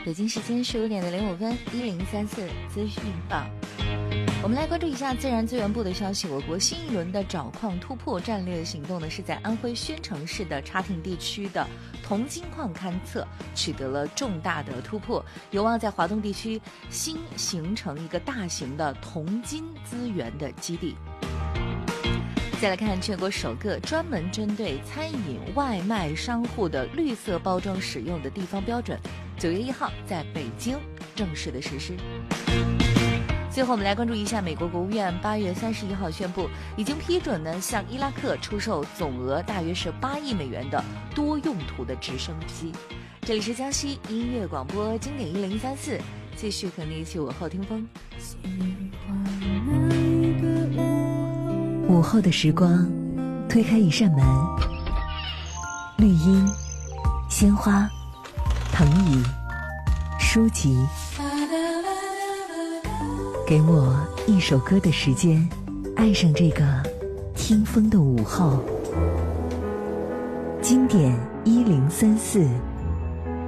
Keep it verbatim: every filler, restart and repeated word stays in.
北京时间十五点的零五分，一零三四资讯报。我们来关注一下自然资源部的消息。我国新一轮的找矿突破战略行动呢，是在安徽宣城市的插亭地区的铜金矿勘测取得了重大的突破，有望在华东地区新形成一个大型的铜金资源的基地。再来看全国首个专门针对餐饮外卖商户的绿色包装使用的地方标准，九月一号在北京正式的实施。最后我们来关注一下美国国务院八月三十一号宣布，已经批准呢向伊拉克出售总额大约是八亿美元的多用途的直升机。这里是江西音乐广播经典一零三四，继续和你一起午后听风。 午后的时光，推开一扇门，绿荫、鲜花、藤椅、书籍，给我一首歌的时间，爱上这个听风的午后。经典一零三四。